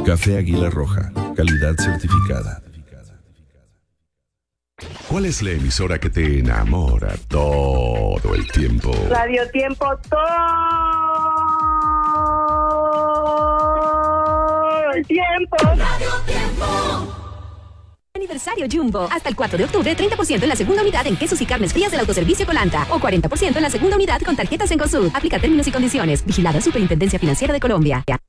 Café Águila Roja, calidad certificada. ¿Cuál es la emisora que te enamora todo el tiempo? Radio Tiempo todo el tiempo. Radio Tiempo. Aniversario Jumbo. Hasta el 4 de octubre, 30% en la segunda unidad en quesos y carnes frías del autoservicio Colanta. O 40% en la segunda unidad con tarjetas en Cosud. Aplica términos y condiciones. Vigilada Superintendencia Financiera de Colombia.